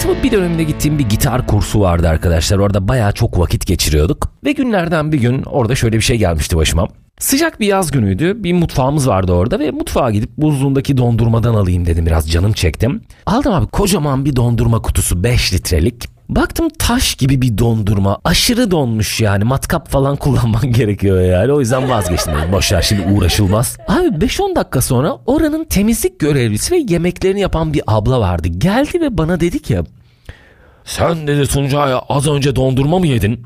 Hayatımın bir döneminde gittiğim bir gitar kursu vardı arkadaşlar. Orada bayağı çok vakit geçiriyorduk. Ve günlerden bir gün orada şöyle bir şey gelmişti başıma. Sıcak bir yaz günüydü. Bir mutfağımız vardı orada ve mutfağa gidip buzluğundaki dondurmadan alayım dedim. Biraz canım çektim. Aldım abi kocaman bir dondurma kutusu 5 litrelik. Baktım taş gibi bir dondurma. Aşırı donmuş yani. Matkap falan kullanman gerekiyor yani. O yüzden vazgeçtim. Boşver şimdi uğraşılmaz. Abi 5-10 dakika sonra oranın temizlik görevlisi ve yemeklerini yapan bir abla vardı. Geldi ve bana dedi ki sen dedi Tuncay az önce dondurma mı yedin?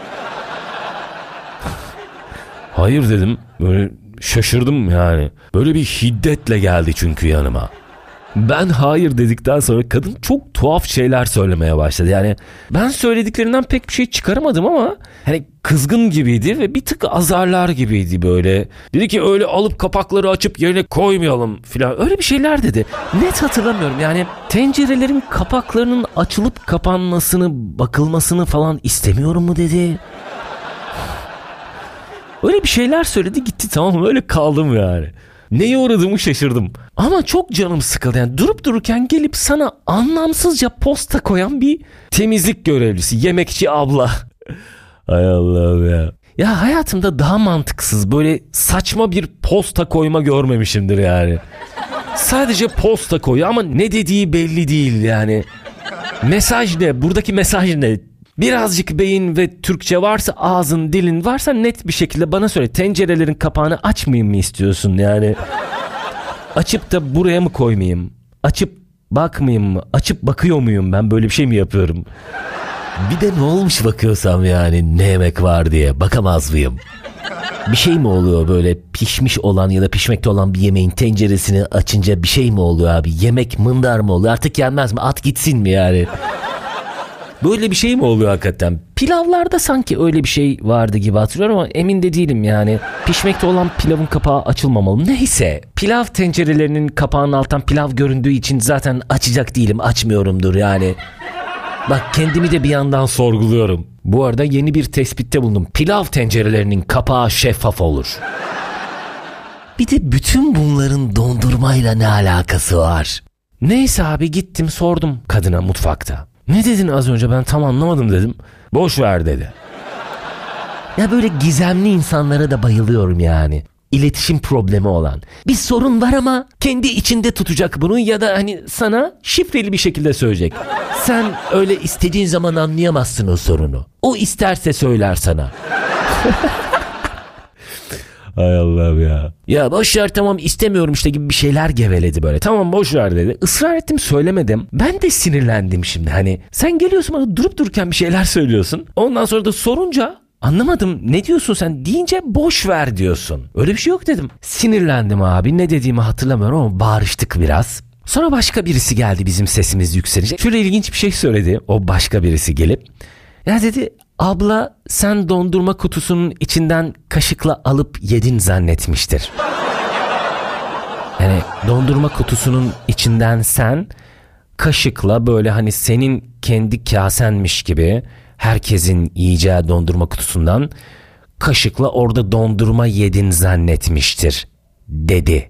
Hayır dedim. Böyle şaşırdım yani. Böyle bir şiddetle geldi çünkü yanıma. Ben hayır dedikten sonra kadın çok tuhaf şeyler söylemeye başladı. Yani ben söylediklerinden pek bir şey çıkaramadım ama hani kızgın gibiydi ve bir tık azarlar gibiydi böyle. Dedi ki öyle alıp kapakları açıp yerine koymayalım filan. Öyle bir şeyler dedi. Net hatırlamıyorum yani tencerelerin kapaklarının açılıp kapanmasını, bakılmasını falan istemiyorum mu dedi. Öyle bir şeyler söyledi gitti, tamam mı? Öyle kaldım yani. Neye uğradığımı şaşırdım. Ama çok canım sıkıldı. Yani durup dururken gelip sana anlamsızca posta koyan bir temizlik görevlisi, yemekçi abla. Hay Allah'ım ya. Ya hayatımda daha mantıksız böyle saçma bir posta koyma görmemişimdir yani. Sadece posta koyuyor ama ne dediği belli değil yani. Mesaj ne? Buradaki mesaj ne? Birazcık beyin ve Türkçe varsa, ağzın dilin varsa net bir şekilde bana söyle. Tencerelerin kapağını açmayayım mı istiyorsun yani? Açıp da buraya mı koymayayım? Açıp bakmayayım mı? Açıp bakıyor muyum ben? Böyle bir şey mi yapıyorum? Bir de ne olmuş bakıyorsam yani ne yemek var diye bakamaz mıyım? Bir şey mi oluyor böyle pişmiş olan ya da pişmekte olan bir yemeğin tenceresini açınca bir şey mi oluyor abi? Yemek mındar mı oluyor? Artık yenmez mi? At gitsin mi yani? Böyle bir şey mi oluyor hakikaten? Pilavlarda sanki öyle bir şey vardı gibi hatırlıyorum ama emin de değilim yani. Pişmekte olan pilavın kapağı açılmamalı. Neyse, pilav tencerelerinin kapağının alttan pilav göründüğü için zaten açacak değilim, açmıyorumdur yani. Bak kendimi de bir yandan sorguluyorum. Bu arada yeni bir tespitte bulundum. Pilav tencerelerinin kapağı şeffaf olur. Bir de bütün bunların dondurmayla ne alakası var? Neyse abi gittim sordum kadına mutfakta. Ne dedin az önce, ben tam anlamadım dedim. Boş ver dedi. Ya böyle gizemli insanlara da bayılıyorum yani. İletişim problemi olan. Bir sorun var ama kendi içinde tutacak bunu ya da hani sana şifreli bir şekilde söyleyecek. Sen öyle istediğin zaman anlayamazsın o sorunu. O isterse söyler sana. Hay Allah'ım ya. Ya boş ver tamam istemiyorum işte gibi bir şeyler geveledi böyle. Tamam boş ver dedi. Israr ettim söylemedim. Ben de sinirlendim şimdi hani. Sen geliyorsun bana durup dururken bir şeyler söylüyorsun. Ondan sonra da sorunca anlamadım ne diyorsun sen deyince boş ver diyorsun. Öyle bir şey yok dedim. Sinirlendim abi, ne dediğimi hatırlamıyorum ama bağırıştık biraz. Sonra başka birisi geldi, bizim sesimiz yükselince. Şöyle ilginç bir şey söyledi o başka birisi gelip. Ya dedi abla sen dondurma kutusunun içinden kaşıkla alıp yedin zannetmiştir. Yani dondurma kutusunun içinden sen kaşıkla böyle hani senin kendi kasenmiş gibi herkesin yiyeceği dondurma kutusundan kaşıkla orada dondurma yedin zannetmiştir dedi.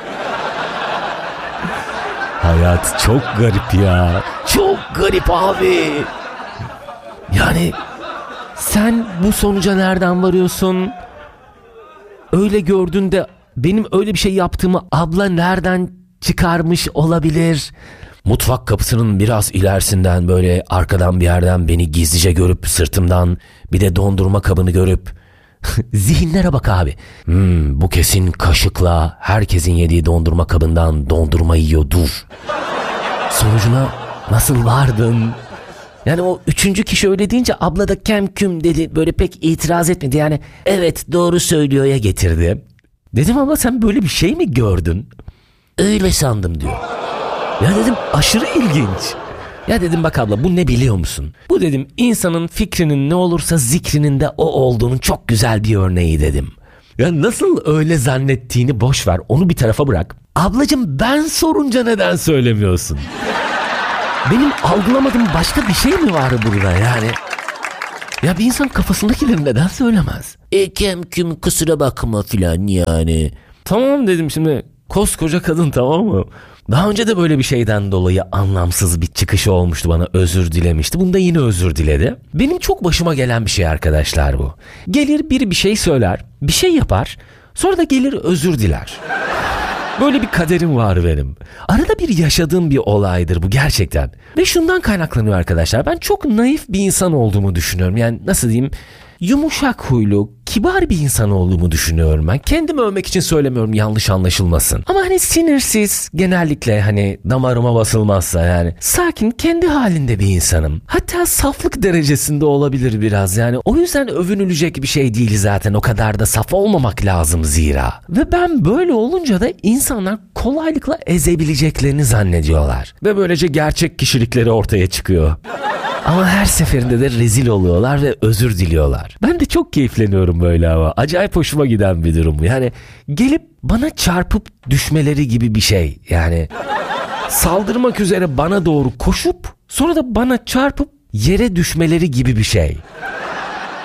Hayat çok garip ya. Çok garip abi. Yani sen bu sonuca nereden varıyorsun? Öyle gördün de benim öyle bir şey yaptığımı abla nereden çıkarmış olabilir? Mutfak kapısının biraz ilerisinden böyle arkadan bir yerden beni gizlice görüp sırtımdan bir de dondurma kabını görüp zihinlere bak abi. Bu kesin kaşıkla herkesin yediği dondurma kabından dondurma yiyordur. Sonucuna nasıl vardın? Yani o üçüncü kişi öyle deyince abla da kemküm dedi, böyle pek itiraz etmedi yani evet doğru söylüyor'ya getirdi. Dedim abla sen böyle bir şey mi gördün? Öyle sandım diyor. Ya dedim aşırı ilginç. Ya dedim bak abla bu ne biliyor musun? Bu dedim insanın fikrinin ne olursa zikrinin de o olduğunun çok güzel bir örneği dedim. Ya nasıl öyle zannettiğini boş ver, onu bir tarafa bırak. Ablacığım ben sorunca neden söylemiyorsun? Benim algılamadığım başka bir şey mi var burada yani? Ya bir insan kafasındakileri neden söylemez? Kemküm kusura bakma filan yani. Tamam dedim şimdi Koskoca kadın, tamam mı? Daha önce de böyle bir şeyden dolayı anlamsız bir çıkışı olmuştu, bana özür dilemişti. Bunda yine özür diledi. Benim çok başıma gelen bir şey arkadaşlar bu. Gelir biri bir şey söyler, bir şey yapar, sonra da gelir özür diler. Böyle bir kaderim var benim. Arada bir yaşadığım bir olaydır bu gerçekten. Ve şundan kaynaklanıyor arkadaşlar. Ben çok naif bir insan olduğumu düşünüyorum. Yani nasıl diyeyim? Yumuşak huylu, kibar bir insan olduğumu düşünüyorum ben. Kendimi övmek için söylemiyorum, yanlış anlaşılmasın. Ama hani sinirsiz, genellikle hani damarıma basılmazsa yani sakin, kendi halinde bir insanım. Hatta saflık derecesinde olabilir biraz yani. O yüzden övünülecek bir şey değil zaten. O kadar da saf olmamak lazım zira. Ve ben böyle olunca da insanlar kolaylıkla ezebileceklerini zannediyorlar. Ve böylece gerçek kişilikleri ortaya çıkıyor. Ama her seferinde de rezil oluyorlar ve özür diliyorlar. Ben de çok keyifleniyorum böyle ama. Acayip hoşuma giden bir durum bu. Yani gelip bana çarpıp düşmeleri gibi bir şey. Yani saldırmak üzere bana doğru koşup sonra da bana çarpıp yere düşmeleri gibi bir şey.